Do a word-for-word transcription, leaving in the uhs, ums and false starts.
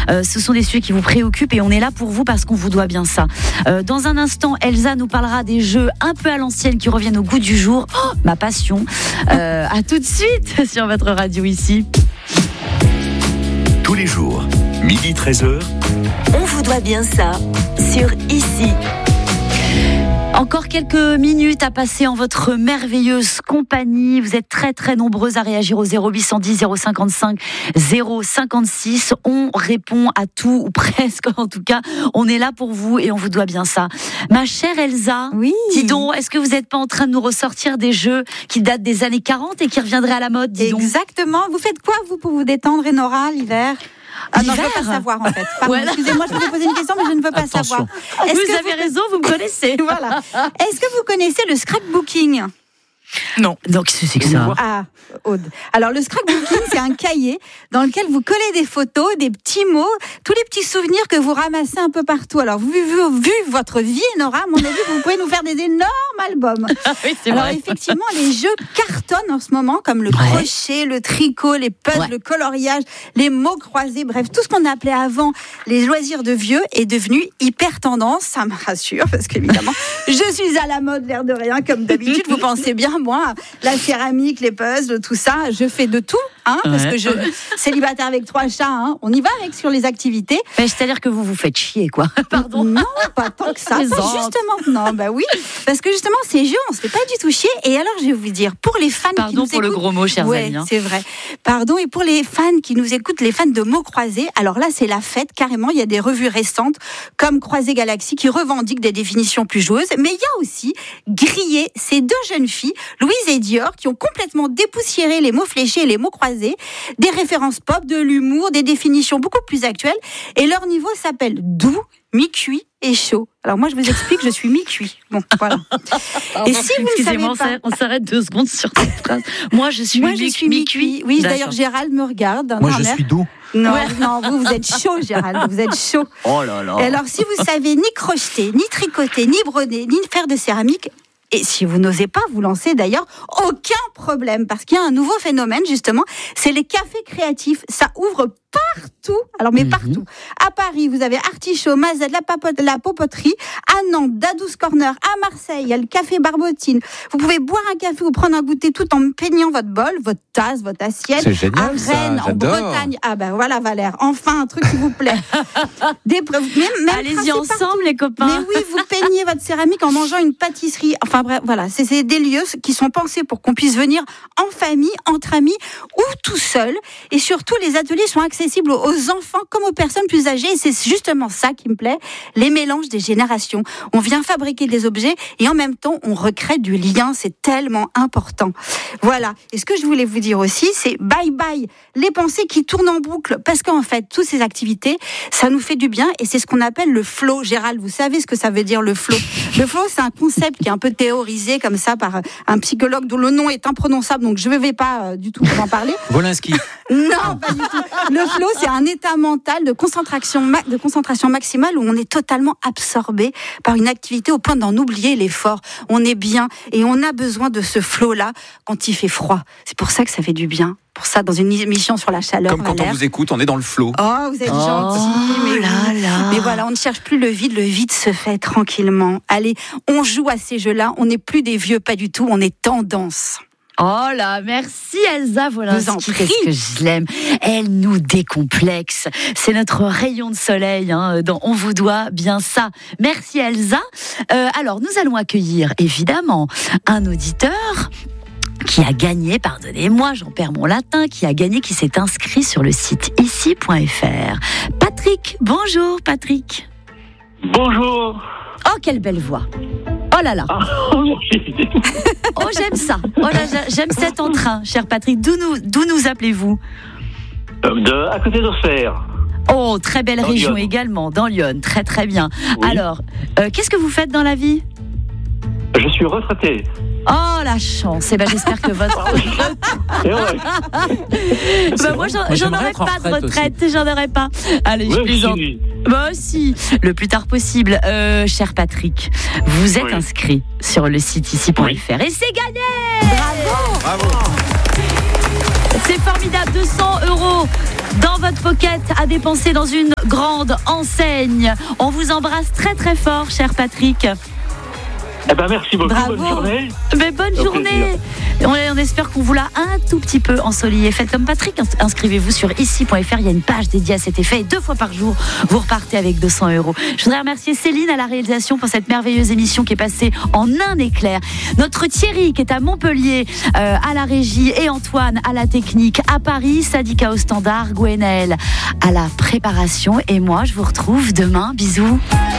Euh, ce sont des sujets qui vous préoccupent et on est là pour vous parce qu'on vous doit bien ça. Euh, dans un instant, Elsa nous parlera des jeux un peu à l'ancienne qui reviennent au goût du jour. Oh, ma passion. Euh, à tout de suite sur votre radio ici. Tous les jours, midi treize heures. On vous doit bien ça sur Ici. Encore quelques minutes à passer en votre merveilleuse compagnie. Vous êtes très très nombreux à réagir au zéro huit cent dix zéro cinquante-cinq zéro cinquante-six. On répond à tout, ou presque en tout cas. On est là pour vous et on vous doit bien ça. Ma chère Elsa, oui. Dis donc, est-ce que vous n'êtes pas en train de nous ressortir des jeux qui datent des années quarante et qui reviendraient à la mode, dis donc ? Exactement. Vous faites quoi, vous, pour vous détendre, Enora, l'hiver ? Ah non, je ne veux pas savoir en fait. Pardon, voilà. Excusez-moi, je vous ai posé une question, mais je ne veux pas Attention. savoir. Est-ce vous que avez vous... raison, vous me connaissez. Voilà. Est-ce que vous connaissez le scrapbooking ? Non. Donc, qu'est-ce que c'est que ça ? Ah, Aude. Alors, le scrapbooking, c'est un cahier dans lequel vous collez des photos, des petits mots, tous les petits souvenirs que vous ramassez un peu partout. Alors, vu, vu, vu votre vie, Nora, à mon avis, vous pouvez nous faire des énormes albums. Oui, c'est Alors, vrai. effectivement, les jeux cartonnent en ce moment, comme le ouais. crochet, le tricot, les puzzles, ouais. le coloriage, les mots croisés, bref, tout ce qu'on appelait avant les loisirs de vieux est devenu hyper tendance. Ça me rassure, parce qu'évidemment, je suis à la mode, l'air de rien, comme d'habitude. Vous pensez bien, moi, la céramique, les puzzles, tout ça, je fais de tout, hein, parce ouais. que je célibataire avec trois chats, hein, on y va avec sur les activités. Mais c'est-à-dire que vous vous faites chier, quoi. Pardon. Non, pas tant que ça. Pas justement, non, bah oui, parce que justement ces jeux, on se fait pas du tout chier. Et alors, je vais vous dire, pour les fans Pardon qui nous pour écoutent, le gros mot, chers ouais, amis. Hein. C'est vrai. Pardon. Et pour les fans qui nous écoutent, les fans de mots croisés, alors là, c'est la fête carrément. Il y a des revues récentes comme Croisé Galaxy qui revendiquent des définitions plus joueuses. Mais il y a aussi Grillé, ces deux jeunes filles, Louise et Dior, qui ont complètement dépoussiéré les mots fléchés et les mots croisés, des références pop, de l'humour, des définitions beaucoup plus actuelles. Et leur niveau s'appelle doux, mi-cuit et chaud. Alors moi, je vous explique, je suis mi-cuit. Bon, voilà. Et si vous ne savez pas... on s'arrête deux secondes sur cette phrase. Moi, je suis, moi, mi- je suis mi-cuit. mi-cuit. Oui, d'ailleurs, Gérald me regarde. Moi, non, je mais... suis doux. Non, ouais. non, vous, vous êtes chaud, Gérald. Vous êtes chaud. Oh là là. Et alors, si vous savez ni crocheter, ni tricoter, ni broder, ni faire de céramique, et si vous n'osez pas vous lancer, d'ailleurs, aucun problème, parce qu'il y a un nouveau phénomène, justement, c'est les cafés créatifs. Ça ouvre partout, alors mais partout. À Paris, vous avez Artichaut, Mazette, la, papote, la Popoterie. À Nantes, Dadou's Corner. À Marseille, il y a le café Barbotine. Vous pouvez boire un café ou prendre un goûter tout en peignant votre bol, votre tasse, votre assiette. C'est génial, à Rennes, ça, en Bretagne. Ah ben voilà, Valère, enfin un truc qui vous plaît. Des preuves, même, même allez-y ensemble, partout. Les copains. Mais oui, vous peignez votre céramique en mangeant une pâtisserie. Enfin bref, voilà, c'est, c'est des lieux qui sont pensés pour qu'on puisse venir en famille, entre amis ou tout seul. Et surtout, les ateliers sont accessibles aux enfants comme aux personnes plus âgées. Et c'est justement ça qui me plaît, les mélanges des générations. On vient fabriquer des objets et en même temps, on recrée du lien. C'est tellement important. Voilà. Et ce que je voulais vous dire aussi, c'est bye bye les pensées qui tournent en boucle. Parce qu'en fait, toutes ces activités, ça nous fait du bien et c'est ce qu'on appelle le flow. Gérald, vous savez ce que ça veut dire, le flow? Le flow, c'est un concept qui est un peu théorisé comme ça par un psychologue dont le nom est imprononçable, donc je ne vais pas euh, du tout en parler. Wolinski. Non, pas du tout. Le flow, c'est un état mental de concentration, de concentration maximale où on est totalement absorbé par une activité au point d'en oublier l'effort. On est bien et on a besoin de ce flow-là quand il fait froid. C'est pour ça que ça fait du bien. Pour ça, dans une émission sur la chaleur. Comme quand Valère. On vous écoute, on est dans le flow. Oh, vous êtes oh, gentil. Mais, là, là. mais voilà, on ne cherche plus le vide. Le vide se fait tranquillement. Allez, on joue à ces jeux-là. On n'est plus des vieux, pas du tout. On est tendance. Oh là, merci Elsa Wolinski, qu'est-ce que je l'aime. Elle nous décomplexe. C'est notre rayon de soleil hein, dans On vous doit bien ça. Merci Elsa. Euh, alors, nous allons accueillir évidemment un auditeur qui a gagné, pardonnez-moi, j'en perds mon latin, qui a gagné, qui s'est inscrit sur le site ici point f r. Patrick, bonjour Patrick. Bonjour. Oh, quelle belle voix. Oh là là. Ah, merci. Oh, j'aime ça. Oh là, j'aime cet entrain, cher Patrick. D'où nous, d'où nous appelez-vous ? De, à côté d'Auxerre. Oh, très belle dans région Lyon. également, dans Lyon. Très très bien. Oui. Alors, euh, qu'est-ce que vous faites dans la vie ? Je suis retraité. Oh, la chance. Eh ben, j'espère que votre... Et ouais. bah, moi, j'en, Moi, j'en j'aimerais aurais être en pas de retraite retraite. J'en aurais pas. Allez, je Ouais, plaisante. si. Bah si, le plus tard possible. Euh, cher Patrick, vous êtes Oui. inscrit sur le site ici point f r et c'est gagné. Bravo. Bravo. C'est formidable, deux cents euros dans votre pocket à dépenser dans une grande enseigne. On vous embrasse très très fort, cher Patrick. Eh ben, merci beaucoup. Bravo. Bonne journée. Mais bonne Au journée. On, on espère qu'on vous l'a un tout petit peu ensoleillé. Faites comme Patrick, ins- inscrivez-vous sur ici point f r. Il y a une page dédiée à cet effet et deux fois par jour, vous repartez avec deux cents euros. Je voudrais remercier Céline à la réalisation pour cette merveilleuse émission qui est passée en un éclair. Notre Thierry qui est à Montpellier euh, à la régie et Antoine à la technique à Paris, Sadika au standard, Gwenaël à la préparation et moi je vous retrouve demain. Bisous.